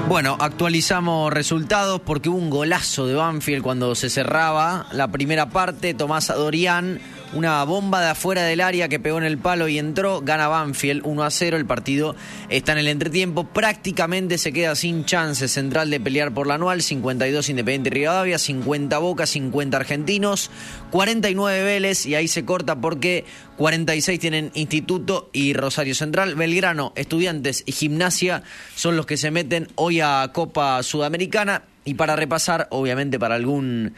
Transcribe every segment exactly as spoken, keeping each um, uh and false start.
Bueno, actualizamos resultados porque hubo un golazo de Banfield cuando se cerraba la primera parte. Tomás Adorián, una bomba de afuera del área que pegó en el palo y entró. Gana Banfield uno a cero. El partido está en el entretiempo. Prácticamente se queda sin chance Central de pelear por la anual. cincuenta y dos Independiente Rivadavia, cincuenta Boca, cincuenta Argentinos, cuarenta y nueve Vélez. Y ahí se corta porque cuarenta y seis tienen Instituto y Rosario Central. Belgrano, Estudiantes y Gimnasia son los que se meten hoy a Copa Sudamericana. Y para repasar, obviamente para algún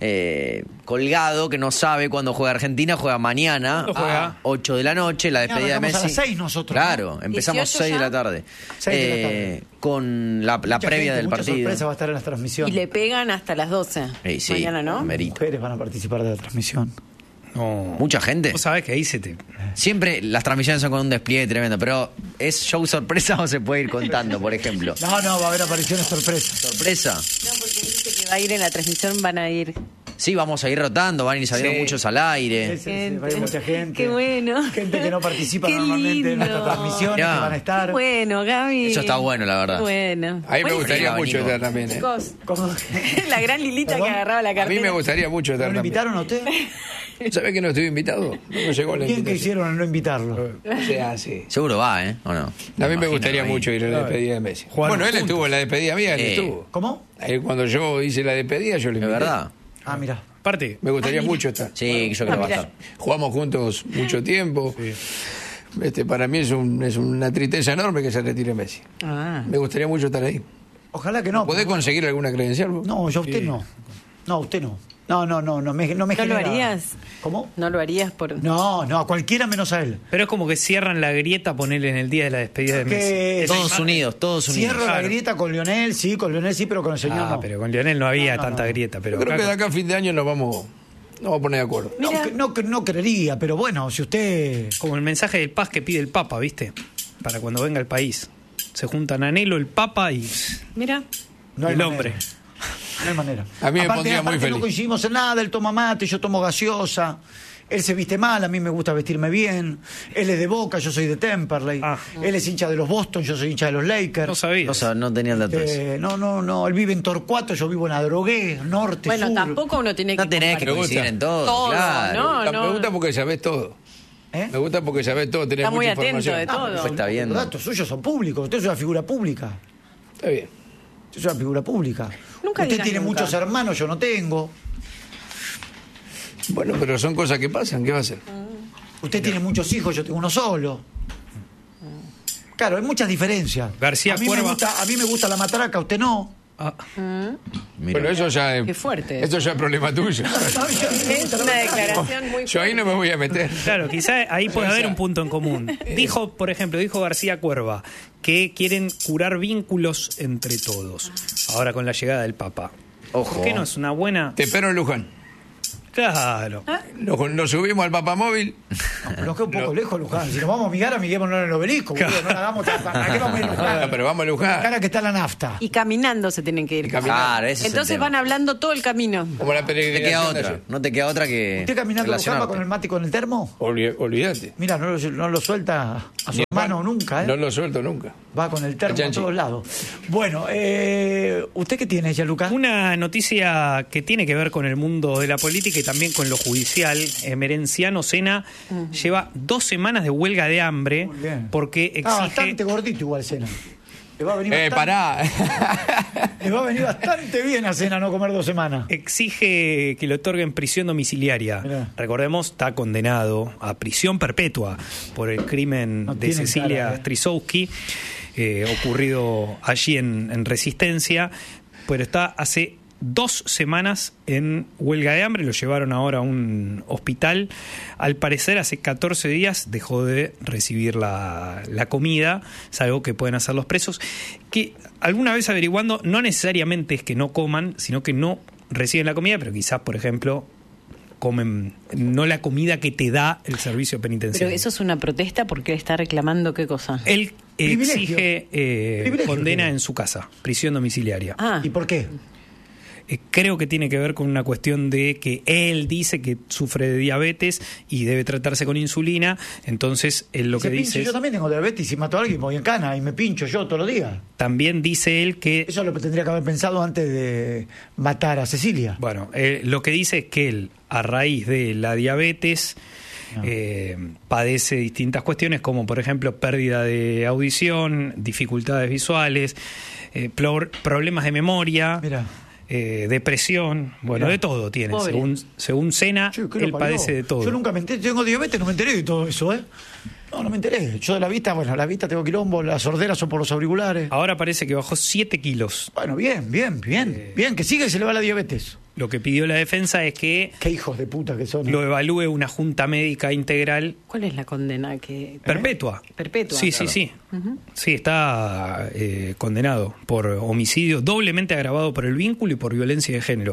eh, colgado que no sabe cuándo juega Argentina, juega mañana juega? a ocho de la noche, la despedida de Messi. A las seis nosotros. Claro, ¿no? empezamos seis de la tarde. seis de la tarde. Eh, con la, la previa gente, del mucha partido. sorpresa va a estar en las transmisiones. Y le pegan hasta las doce. Sí, sí, mañana, ¿no? merito. Mujeres van a participar de la transmisión. No. Mucha gente. Vos sabés que ahí se te... Siempre las transmisiones son con un despliegue tremendo, pero ¿es show sorpresa o se puede ir contando, por ejemplo? No, no, va a haber apariciones sorpresas. ¿Sorpresa? No, porque dice que va a ir en la transmisión, van a ir. Sí, vamos a ir rotando, van a ir saliendo Sí. muchos al aire. Sí, sí, sí, va a ir mucha gente. Qué bueno. Gente que no participa Qué normalmente en nuestras lindo. transmisiones, Mirá. que van a estar. Bueno, Gaby. Eso está bueno, la verdad. Qué bueno. A mí me Buenísimo. gustaría Sí, mucho Nico. estar también. ¿eh? Chicos, ¿Cómo? la gran Lilita ¿Perdón? que agarraba la A cartera. mí me gustaría mucho ¿No estar lo también. invitaron a usted? ¿Sabés que no estuve invitado? No me llegó la Bien que invitación. hicieron al no invitarlo. O sea, sí. Seguro va, ¿eh? ¿O no? A mí me Imagino gustaría ahí. mucho ir a la despedida de Messi. Jugaron Bueno, él juntos. estuvo en la despedida mía, él Sí. estuvo. ¿Cómo? Ahí cuando yo hice la despedida, yo le ¿Es invité. verdad? Ah, mira. Aparte, Me gustaría mucho estar. Sí, yo creo que va a estar. Jugamos juntos mucho tiempo. Este, para mí es, un, es una tristeza enorme que se retire Messi. Ah. Me gustaría mucho estar ahí. Ojalá que no. ¿Podés conseguir alguna credencial vos? No, yo a usted no. No, usted no. No, no, no, no me, no me ¿No lo genera- harías? ¿Cómo? No lo harías por... No, no, a cualquiera menos a él. pero es como que cierran la grieta, ponerle en el día de la despedida de Messi. Que Todos unidos, todos unidos. cierro la Claro. grieta con Lionel, sí, con Lionel sí, pero con el señor Ah, no. pero con Lionel no había No, no, tanta no. grieta. Pero Yo creo acá- que de acá a fin de año nos vamos, nos vamos a poner de acuerdo. No, Mira. que- no, que- no creería, pero bueno, si usted... Como el mensaje de paz que pide el Papa, ¿viste? Para cuando venga el país. Se juntan Anhelo, el Papa y Mira. No hay el manera. hombre. No hay manera. A mí me aparte, pondría muy aparte feliz. no coincidimos en nada, él toma mate, yo tomo gaseosa. Él se viste mal, a mí me gusta vestirme bien. Él es de Boca, yo soy de Temperley. Ah. Él es hincha de los Boston, yo soy hincha de los Lakers. No sabía. No, sab- no tenía el dato ese. Eh, no, no, no, él vive en Torcuato, yo vivo en Adrogué, norte, Bueno, sur. tampoco uno tiene que... No tenés que comparar. coincidir en todo, Todo, claro. ¿no? Me gusta- me gusta porque sabés todo. ¿Eh? Me gusta porque sabés todo, tenés Está muy mucha atento información. de todo. Después está viendo. Los datos suyos son públicos, usted es una figura pública. Está bien. Usted es una figura pública. Nunca usted digas tiene nunca. muchos hermanos, yo no tengo. Bueno, pero son cosas que pasan, ¿qué va a hacer? Usted tiene muchos hijos, yo tengo uno solo. Claro, hay muchas difereras. García a mí me Cuerva. gusta, a mí me gusta la matraca, usted no. Ah, Mira. Bueno, eso ya es... Qué fuerte. Eso ya es problema tuyo. Es una declaración muy Yo ahí no me voy a meter. claro, quizá ahí puede haber un punto en común. Dijo, por ejemplo, dijo García Cuerva que quieren curar vínculos entre todos. Ahora con la llegada del Papa. Ojo. ¿Por qué no es una buena? Te espero en Luján. Claro. Nos, nos subimos al papamóvil. No, pero nos queda un poco lejos, Luján. Si nos vamos a mirar, amiguémonos en el obelisco. boludo, no la hagamos tan- ¿Para qué vamos a ir a Luján? Ah, pero vamos a La Luján. cara que está la nafta. Y caminando se tienen que ir. caminando. Claro, ese es el Entonces tema. van hablando todo el camino. Como la No te peregrinación queda de otra, ayer. no te queda otra que ¿Usted caminando a Luján va relacionarte. con el mate y con el termo? Olvi- Olvídate. Mira, no lo, no lo suelta a su Ni hermano pa- nunca, ¿eh? No lo suelto nunca. Va con el termo a Chanchi. todos lados. Bueno, eh, ¿usted qué tiene, Gianluca? Una noticia que tiene que ver con el mundo de la política y también con lo judicial. Emerenciano Sena lleva dos semanas de huelga de hambre Muy bien. porque Ah, exige... bastante gordito igual, Sena. Le va a venir Eh, bastante, pará. le va a venir bastante bien a Sena no comer dos semanas. exige que le otorguen prisión domiciliaria. Mirá. Recordemos, está condenado a prisión perpetua por el crimen No de tienen Cecilia cara, ¿eh? Strisowski, eh, ocurrido allí en, en Resistencia, pero está hace dos semanas en huelga de hambre, lo llevaron ahora a un hospital. Al parecer hace catorce días dejó de recibir la, la comida, es algo que pueden hacer los presos, que alguna vez averiguando no necesariamente es que no coman, sino que no reciben la comida, pero quizás, por ejemplo, comen no la comida que te da el servicio penitenciario. Pero eso es una protesta porque él está reclamando qué cosa. Él Privilegio. exige eh, Privilegio condena tiene. en su casa, prisión domiciliaria. Ah, ¿Y por qué? Eh, creo que tiene que ver con una cuestión de que él dice que sufre de diabetes y debe tratarse con insulina, entonces él lo Se que pinche, dice es, yo también tengo diabetes y mato a alguien, voy en cana y me pincho yo todos los días. también dice él que, Eso es lo que tendría que haber pensado antes de matar a Cecilia. bueno, eh, lo que dice es que él, a raíz de la diabetes, No. eh, padece distintas cuestiones como por ejemplo pérdida de audición, dificultades visuales, eh, pro- problemas de memoria, Mira. eh, depresión, bueno, Mirá. de todo tiene. Pobre. Según, según Sena, Che, ¿qué lo él parió? padece de todo. Yo nunca me enteré, tengo diabetes, no me enteré de todo eso, ¿eh? No, no me enteré. Yo de la vista, bueno, la vista tengo quilombo, las sorderas son por los auriculares. Ahora parece que bajó siete kilos. Bueno, bien, bien, bien, Eh. bien, que siga y se le va la diabetes. Lo que pidió la defensa es que Qué hijos de puta que son. ¿eh? lo evalúe una junta médica integral ¿Cuál es la condena que perpetua. Perpetua. Sí, Claro. sí, sí. Sí, está eh, condenado por homicidio doblemente agravado por el vínculo y por violencia de género.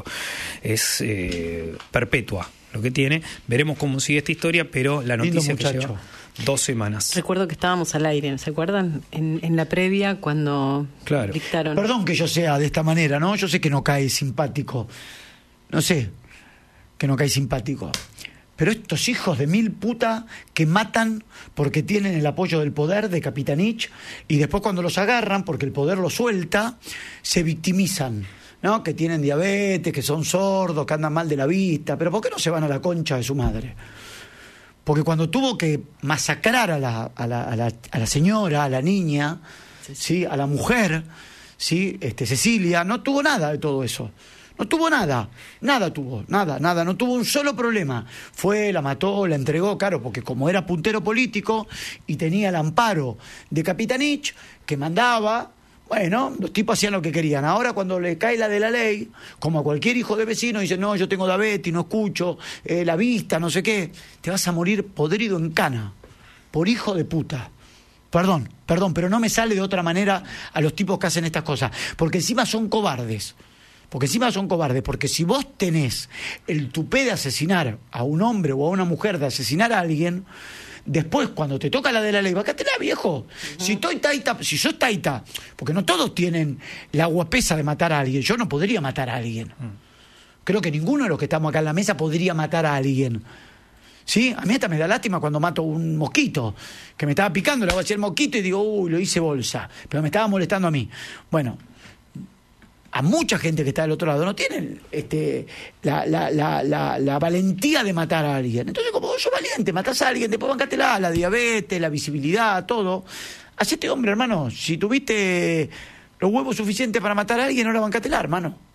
Es eh, perpetua lo que tiene. Veremos cómo sigue esta historia, pero la Lindo noticia que muchacho. lleva dos semanas. Recuerdo que estábamos al aire, ¿se acuerdan? En, en la previa cuando Claro. dictaron. Perdón que yo sea de esta manera, ¿no? Yo sé que no cae simpático. No sé que no cae simpático. Pero estos hijos de mil puta que matan porque tienen el apoyo del poder de Capitanich y después cuando los agarran, porque el poder los suelta, se victimizan, ¿no? Que tienen diabetes, que son sordos, que andan mal de la vista. Pero ¿por qué no se van a la concha de su madre? Porque cuando tuvo que masacrar a la, a la, a la, a la señora, a la niña, ¿sí? A la mujer, ¿sí? Este, Cecilia, no tuvo nada de todo eso. No tuvo nada, nada tuvo, nada, nada, no tuvo un solo problema. Fue, la mató, la entregó, claro, porque como era puntero político y tenía el amparo de Capitanich, que mandaba, bueno, los tipos hacían lo que querían. Ahora cuando le cae la de la ley, como a cualquier hijo de vecino, dice, no, yo tengo diabetes, no escucho, eh, la vista, no sé qué, te vas a morir podrido en cana, por hijo de puta. Perdón, perdón, pero no me sale de otra manera a los tipos que hacen estas cosas, porque encima son cobardes. Porque encima son cobardes, porque si vos tenés el tupé de asesinar a un hombre o a una mujer, de asesinar a alguien, después cuando te toca la de la ley, bácatela, viejo. Uh-huh. Si estoy taita, si sos taita, porque no todos tienen la guapesa de matar a alguien, yo no podría matar a alguien. Uh-huh. Creo que ninguno de los que estamos acá en la mesa podría matar a alguien. ¿Sí? A mí hasta me da lástima cuando mato un mosquito, que me estaba picando, le voy a hacer mosquito y digo, uy, lo hice bolsa, pero me estaba molestando a mí. Bueno, a mucha gente que está del otro lado no tienen este, la, la, la, la, la valentía de matar a alguien. Entonces, como vos sos valiente, matás a alguien, después bancátela, la diabetes, la visibilidad, todo. Hacete hombre, hermano. Si tuviste los huevos suficientes para matar a alguien, ahora bancátela, hermano.